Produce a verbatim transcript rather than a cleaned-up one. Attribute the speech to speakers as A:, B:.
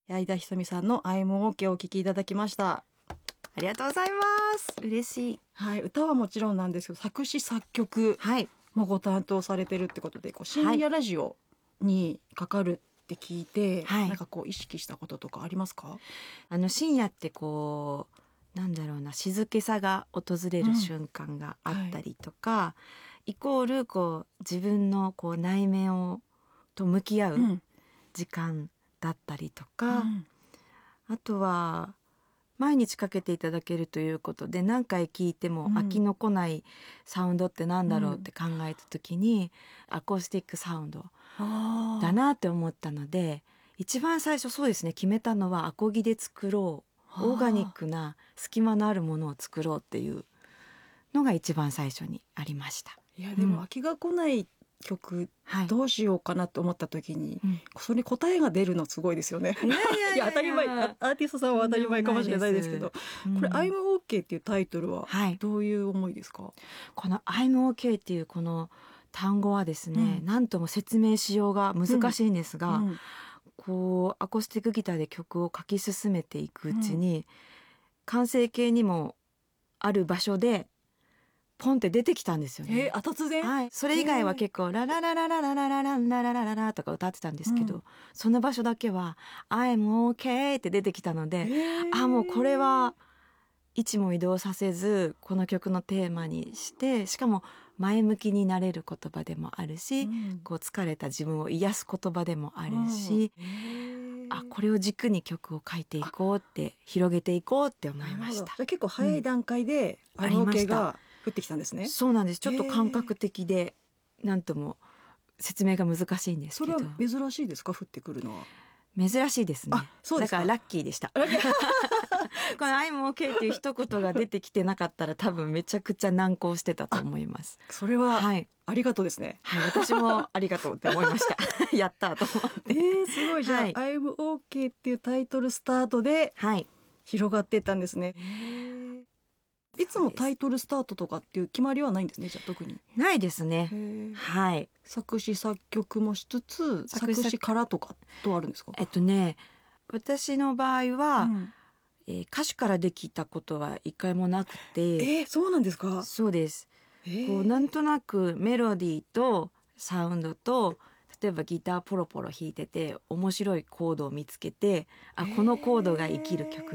A: 矢井田ひさみさんの I'm OK をお聞きいただきました。
B: ありがとうございます。嬉しい。
A: はい、歌はもちろんなんですけど、作詞作曲もご担当されてるってことで、こう深夜ラジオにかかるって聞いて、はい、なんかこう意識したこととかありますか？
B: あの深夜ってこうなんだろうな、静けさが訪れる瞬間があったりとか、うんはい、イコールこう自分のこう内面をと向き合う時間だったりとか、うん、あとは毎日かけていただけるということで何回聞いても飽きのこないサウンドってなんだろうって考えた時に、うん、アコースティックサウンドだなって思ったので、一番最初そうですね、決めたのはアコギで作ろう、オーガニックな隙間のあるものを作ろうっていうのが一番最初にありました。
A: いやでも飽きが来ない曲、うん、どうしようかなと思った時に、はい、それに答えが出るのすごいですよね。いやいやいやいや当たり前、アーティストさんは当たり前かもしれないですけど、うん、これ I'm OK っていうタイトルはどういう思いですか？はい、
B: この I'm OK っていうこの単語はですね、うん、なんとも説明しようが難しいんですが、うんうん、こうアコースティックギターで曲を書き進めていくうちに、うん、完成形にもある場所でポンって出てきたんですよね。
A: えー、あ突然、
B: はい、それ以外は結構ララララララララララララララとか歌ってたんですけど、うん、その場所だけは I'm OK って出てきたので、あもうこれは位置も移動させずこの曲のテーマにして、しかも前向きになれる言葉でもあるし、うん、こう疲れた自分を癒す言葉でもあるし、うん、あこれを軸に曲を書いていこうって広げていこうって思いました。
A: じゃあ結構早い段階で I'm OK が降ってきたんですね。
B: そうなんです。ちょっと感覚的でなんとも説明が難しいんですけど。
A: それは珍しいですか？降ってくるのは。
B: 珍しいですね。
A: あ、そうですか。
B: だからラッキーでした。この I'm OK っていう一言が出てきてなかったら多分めちゃくちゃ難航してたと思います。
A: それは、はい、ありがとうですね。
B: はい、私もありがとうって思いました。やったと思って。
A: えー、すごい。じゃあ、はい、I'm OK っていうタイトルスタートで広がっていったんですね。はい、いつもタイトルスタートとかっていう決まりはないんですね。じゃあ特に
B: ないですね。はい。
A: 作詞作曲もしつつ作詞からとかどうあるんですか？
B: えっとね私の場合は、うんえー、歌手からできたことは一回もなくて。
A: えー、そうなんですか？
B: そうです。えー、こうなんとなくメロディーとサウンドと例えばギターポロポロ弾いてて面白いコードを見つけて、あこのコードが生きる曲